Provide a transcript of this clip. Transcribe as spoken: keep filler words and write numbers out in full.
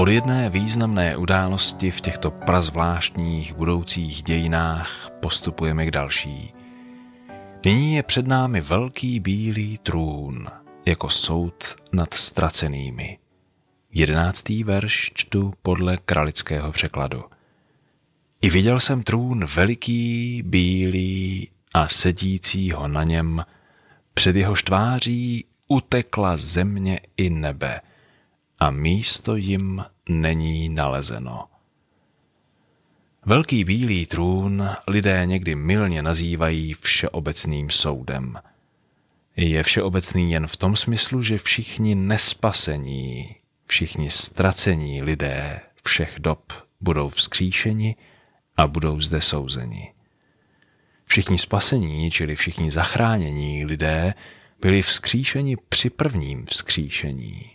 Od jedné významné události v těchto prazvláštních budoucích dějinách postupujeme k další. Nyní je před námi velký bílý trůn, jako soud nad ztracenými. Jedenáctý verš čtu podle kralického překladu. I viděl jsem trůn veliký, bílý a sedícího na něm, před jehož tváří utekla země i nebe a místo jim není nalezeno. Velký bílý trůn lidé někdy mylně nazývají všeobecným soudem. Je všeobecný jen v tom smyslu, že všichni nespasení, všichni ztracení lidé všech dob budou vzkříšeni a budou zde souzeni. Všichni spasení, čili všichni zachránění lidé, byli vzkříšeni při prvním vzkříšení.